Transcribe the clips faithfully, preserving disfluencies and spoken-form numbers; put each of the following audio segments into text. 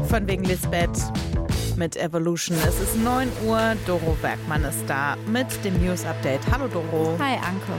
von wegen Lisbeth mit Evolution. Es ist neun Uhr, Doro Bergmann ist da mit dem News-Update. Hallo Doro. Hi Anke.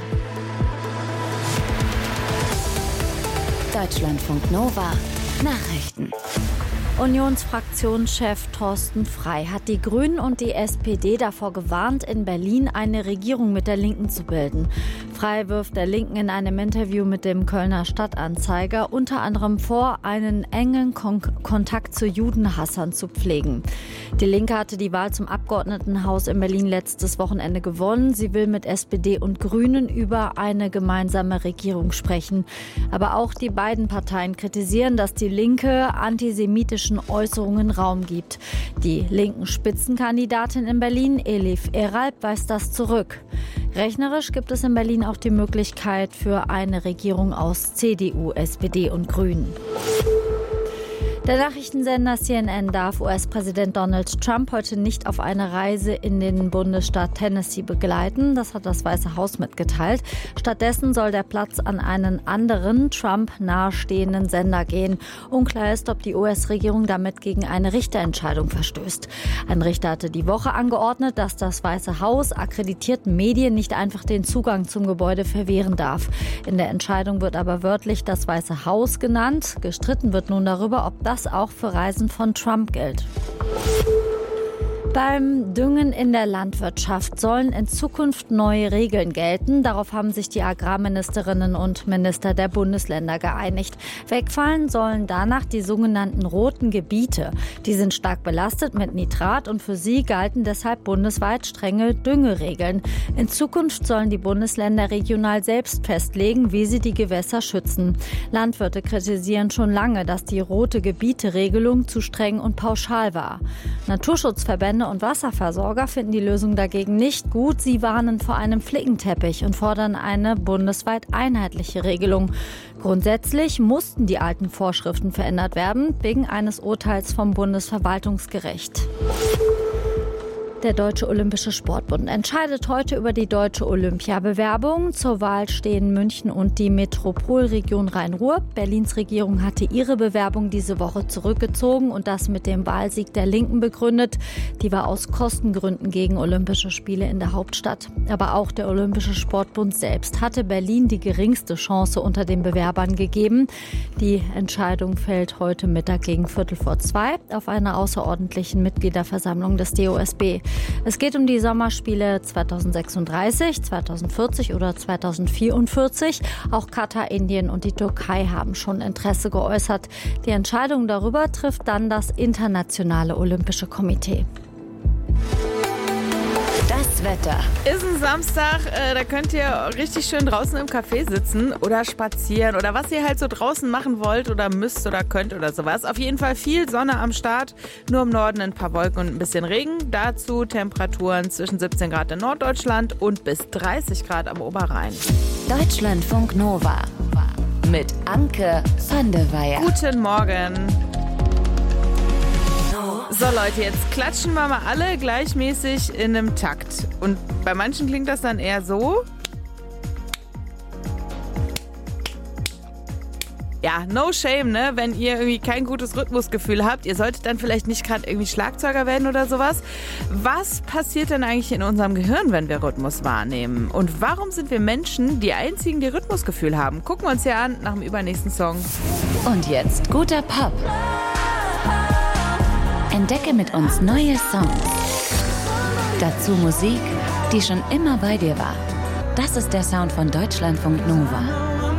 Deutschlandfunk Nova Nachrichten. Unionsfraktionschef Thorsten Frey hat die Grünen und die S P D davor gewarnt, in Berlin eine Regierung mit der Linken zu bilden. Frey wirft der Linken in einem Interview mit dem Kölner Stadtanzeiger unter anderem vor, einen engen Kon- Kontakt zu Judenhassern zu pflegen. Die Linke hatte die Wahl zum Abgeordnetenhaus in Berlin letztes Wochenende gewonnen. Sie will mit S P D und Grünen über eine gemeinsame Regierung sprechen. Aber auch die beiden Parteien kritisieren, dass die Linke antisemitischen Äußerungen Raum gibt. Die linken Spitzenkandidatin in Berlin, Elif Eralp, weist das zurück. Rechnerisch gibt es in Berlin auch die Möglichkeit für eine Regierung aus C D U, S P D und Grünen. Der Nachrichtensender C N N darf U S-Präsident Donald Trump heute nicht auf eine Reise in den Bundesstaat Tennessee begleiten. Das hat das Weiße Haus mitgeteilt. Stattdessen soll der Platz an einen anderen Trump nahestehenden Sender gehen. Unklar ist, ob die U S-Regierung damit gegen eine Richterentscheidung verstößt. Ein Richter hatte die Woche angeordnet, dass das Weiße Haus akkreditierten Medien nicht einfach den Zugang zum Gebäude verwehren darf. In der Entscheidung wird aber wörtlich das Weiße Haus genannt. Gestritten wird nun darüber, ob das auch für Reisen von Trump gilt. Beim Düngen in der Landwirtschaft sollen in Zukunft neue Regeln gelten. Darauf haben sich die Agrarministerinnen und Minister der Bundesländer geeinigt. Wegfallen sollen danach die sogenannten roten Gebiete. Die sind stark belastet mit Nitrat und für sie galten deshalb bundesweit strenge Düngeregeln. In Zukunft sollen die Bundesländer regional selbst festlegen, wie sie die Gewässer schützen. Landwirte kritisieren schon lange, dass die rote Gebiete-Regelung zu streng und pauschal war. Naturschutzverbände und Wasserversorger finden die Lösung dagegen nicht gut. Sie warnen vor einem Flickenteppich und fordern eine bundesweit einheitliche Regelung. Grundsätzlich mussten die alten Vorschriften verändert werden, wegen eines Urteils vom Bundesverwaltungsgericht. Der Deutsche Olympische Sportbund entscheidet heute über die deutsche Olympiabewerbung. Zur Wahl stehen München und die Metropolregion Rhein-Ruhr. Berlins Regierung hatte ihre Bewerbung diese Woche zurückgezogen und das mit dem Wahlsieg der Linken begründet. Die war aus Kostengründen gegen Olympische Spiele in der Hauptstadt. Aber auch der Olympische Sportbund selbst hatte Berlin die geringste Chance unter den Bewerbern gegeben. Die Entscheidung fällt heute Mittag gegen Viertel vor zwei auf einer außerordentlichen Mitgliederversammlung des D O S B. Es geht um die Sommerspiele zweitausendsechsunddreißig, zweitausendvierzig oder zweitausendvierundvierzig. Auch Katar, Indien und die Türkei haben schon Interesse geäußert. Die Entscheidung darüber trifft dann das Internationale Olympische Komitee. Das Wetter. Ist ein Samstag, äh, da könnt ihr richtig schön draußen im Café sitzen oder spazieren oder was ihr halt so draußen machen wollt oder müsst oder könnt oder sowas. Auf jeden Fall viel Sonne am Start, nur im Norden ein paar Wolken und ein bisschen Regen. Dazu Temperaturen zwischen siebzehn Grad in Norddeutschland und bis dreißig Grad am Oberrhein. Deutschlandfunk Nova mit Anke van der Weyer. Guten Morgen. So Leute, jetzt klatschen wir mal alle gleichmäßig in einem Takt. Und bei manchen klingt das dann eher so. Ja, no shame, ne? Wenn ihr irgendwie kein gutes Rhythmusgefühl habt, ihr solltet dann vielleicht nicht gerade irgendwie Schlagzeuger werden oder sowas. Was passiert denn eigentlich in unserem Gehirn, wenn wir Rhythmus wahrnehmen? Und warum sind wir Menschen die einzigen, die Rhythmusgefühl haben? Gucken wir uns hier an nach dem übernächsten Song. Und jetzt guter Pop. Entdecke mit uns neue Songs. Dazu Musik, die schon immer bei dir war. Das ist der Sound von Deutschlandfunk Nova.